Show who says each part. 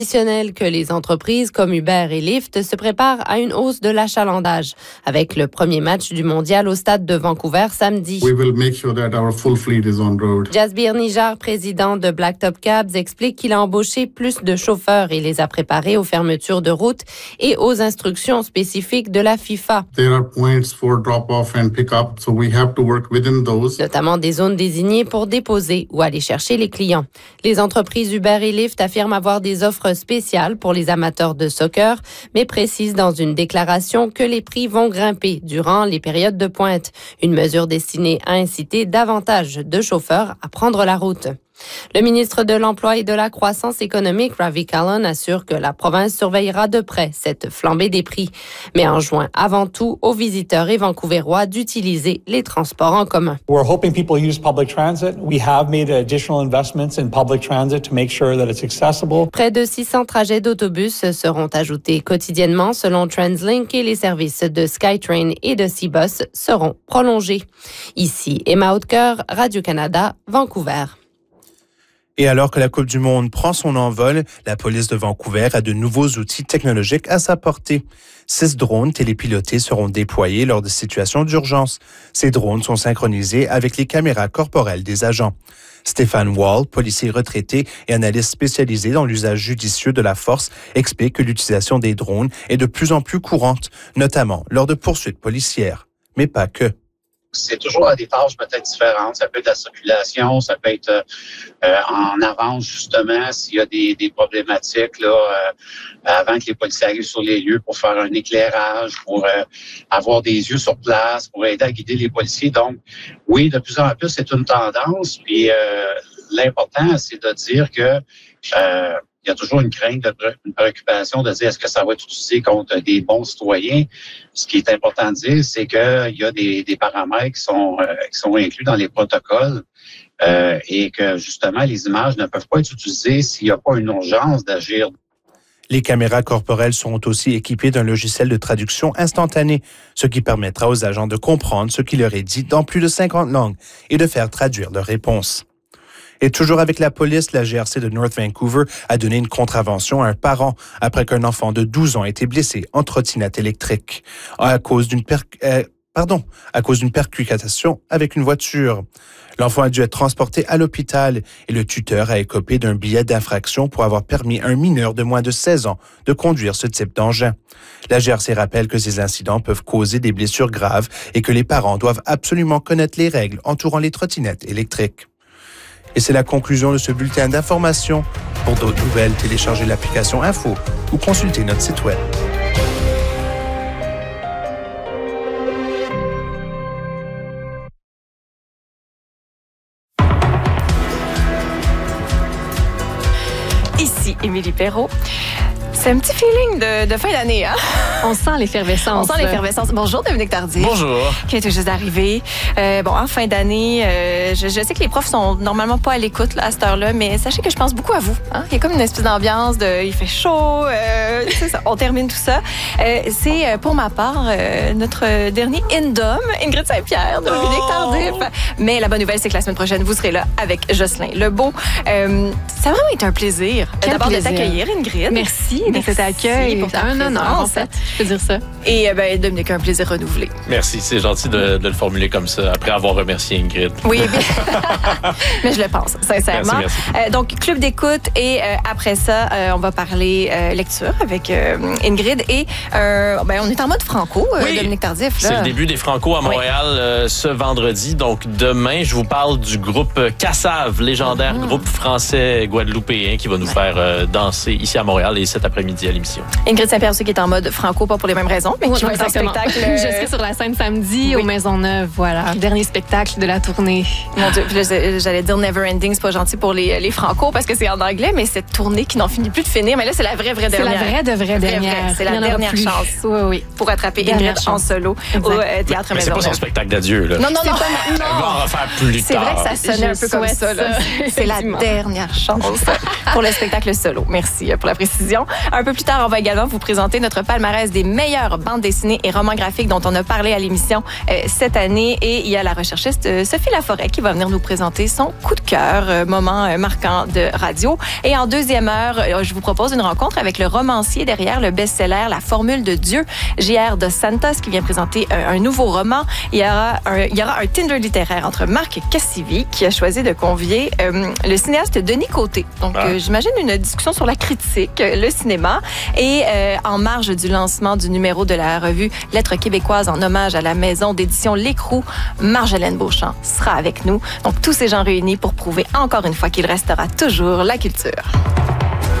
Speaker 1: Traditionnel que les entreprises comme Uber et Lyft se préparent à une hausse de l'achalandage avec le premier match du mondial au stade de Vancouver samedi.
Speaker 2: We will make sure that our full fleet is on road.
Speaker 1: Jasbir Nijar, président de Blacktop Cabs, explique qu'il a embauché plus de chauffeurs et les a préparés aux fermetures de route et aux instructions spécifiques de la FIFA.
Speaker 2: There are points for drop-off and pick-up, so we have to work within those.
Speaker 1: Notamment des zones désignées pour déposer ou aller chercher les clients. Les entreprises Uber et Lyft affirment avoir des offres spéciales pour les amateurs de soccer, mais précisent dans une déclaration que les prix vont grimper durant les périodes de pointe. Une mesure destinée à inciter davantage de chauffeurs à prendre la route. Le ministre de l'Emploi et de la Croissance économique, Ravi Kahlon, assure que la province surveillera de près cette flambée des prix, mais enjoint avant tout aux visiteurs et vancouverois d'utiliser les transports en commun.
Speaker 3: We're hoping people use public transit. We have made additional investments in public transit to make sure that it's accessible.
Speaker 1: Près de 600 trajets d'autobus seront ajoutés quotidiennement selon TransLink et les services de SkyTrain et de Seabus seront prolongés. Ici, Emma Hautecoeur, Radio-Canada, Vancouver.
Speaker 4: Et alors que la Coupe du Monde prend son envol, la police de Vancouver a de nouveaux outils technologiques à sa portée. 6 drones télépilotés seront déployés lors de situations d'urgence. Ces drones sont synchronisés avec les caméras corporelles des agents. Stéphane Wall, policier retraité et analyste spécialisé dans l'usage judicieux de la force, explique que l'utilisation des drones est de plus en plus courante, notamment lors de poursuites policières. Mais pas que.
Speaker 5: C'est toujours à des tâches peut-être différentes. Ça peut être la circulation, ça peut être en avance justement s'il y a des problématiques là avant que les policiers arrivent sur les lieux pour faire un éclairage, pour avoir des yeux sur place, pour aider à guider les policiers. Donc oui, de plus en plus c'est une tendance. Puis l'important c'est de dire que il y a toujours une crainte, une préoccupation de dire est-ce que ça va être utilisé contre des bons citoyens. Ce qui est important de dire, c'est qu'il y a des paramètres qui sont inclus dans les protocoles et que justement les images ne peuvent pas être utilisées s'il n'y a pas une urgence d'agir.
Speaker 4: Les caméras corporelles seront aussi équipées d'un logiciel de traduction instantanée, ce qui permettra aux agents de comprendre ce qui leur est dit dans plus de 50 langues et de faire traduire leurs réponses. Et toujours avec la police, la GRC de North Vancouver a donné une contravention à un parent après qu'un enfant de 12 ans ait été blessé en trottinette électrique à cause d'une percutation avec une voiture. L'enfant a dû être transporté à l'hôpital et le tuteur a écopé d'un billet d'infraction pour avoir permis à un mineur de moins de 16 ans de conduire ce type d'engin. La GRC rappelle que ces incidents peuvent causer des blessures graves et que les parents doivent absolument connaître les règles entourant les trottinettes électriques. Et c'est la conclusion de ce bulletin d'information. Pour d'autres nouvelles, téléchargez l'application Info ou consultez notre site web.
Speaker 6: Ici Émilie Perrault. C'est un petit feeling de fin d'année, hein?
Speaker 7: On sent l'effervescence.
Speaker 6: On sent l'effervescence. Bonjour, Dominique Tardif.
Speaker 8: Bonjour.
Speaker 6: Qui est tout juste arrivé. En fin d'année, je sais que les profs sont normalement pas à l'écoute là, à cette heure-là, mais sachez que je pense beaucoup à vous. Hein? Il y a comme une espèce d'ambiance il fait chaud, c'est ça, on termine tout ça. C'est pour ma part notre dernier Indom, Ingrid Saint-Pierre, Dominique Tardif. Mais la bonne nouvelle, c'est que la semaine prochaine, vous serez là avec Jocelyn Lebeau. Ça a vraiment été un plaisir. D'abord de t'accueillir, Ingrid.
Speaker 7: Merci de cet accueil.
Speaker 6: Pour
Speaker 7: un honneur, en fait. Je peux dire ça.
Speaker 6: Et Dominique, un plaisir renouvelé.
Speaker 8: Merci, c'est gentil de le formuler comme ça, après avoir remercié Ingrid.
Speaker 6: Oui, mais je le pense, sincèrement.
Speaker 8: Merci.
Speaker 6: Donc, club d'écoute et après ça, on va parler lecture avec Ingrid. Et on est en mode franco,
Speaker 8: oui,
Speaker 6: Dominique Tardif. Là.
Speaker 8: C'est le début des Franco à Montréal ce vendredi. Donc, demain, je vous parle du groupe Cassave, légendaire groupe français guadeloupéen qui va nous faire danser ici à Montréal et cet après-midi à l'émission.
Speaker 6: Ingrid Saint-Pierre aussi qui est en mode franco, pas pour les mêmes raisons, mais qui va être en spectacle.
Speaker 7: Je serai sur la scène samedi aux Maisonneuve, voilà. Dernier spectacle de la tournée.
Speaker 6: Mon Dieu, j'allais dire Never Ending, c'est pas gentil pour les franco parce que c'est en anglais, mais cette tournée qui n'en finit plus de finir, mais là c'est la vraie dernière.
Speaker 7: C'est la vraie dernière.
Speaker 6: C'est la dernière chance.
Speaker 7: Oui.
Speaker 6: Pour attraper Ingrid en solo au Théâtre Maisonneuve.
Speaker 8: Mais c'est pas son spectacle d'adieu, là.
Speaker 6: Non.
Speaker 8: Elle va en refaire plus
Speaker 6: c'est
Speaker 8: tard.
Speaker 6: C'est vrai que ça sonnait un peu comme ça. C'est la dernière chance pour le spectacle solo. Merci pour la précision. Un peu plus tard, on va également vous présenter notre palmarès des meilleures bandes dessinées et romans graphiques dont on a parlé à l'émission cette année. Et il y a la recherchiste Sophie Laforêt qui va venir nous présenter son coup de cœur, moment marquant de radio. Et en deuxième heure, je vous propose une rencontre avec le romancier derrière le best-seller La Formule de Dieu, J.R. Dos Santos, qui vient présenter un nouveau roman. Il y aura un Tinder littéraire entre Marc Cassivi, qui a choisi de convier le cinéaste Denis Côté. Donc, j'imagine une discussion sur la critique, le cinéma. Et en marge du lancement du numéro de la revue Lettres québécoises en hommage à la maison d'édition L'Écrou, Marjolaine Beauchamp sera avec nous. Donc, tous ces gens réunis pour prouver encore une fois qu'il restera toujours la culture.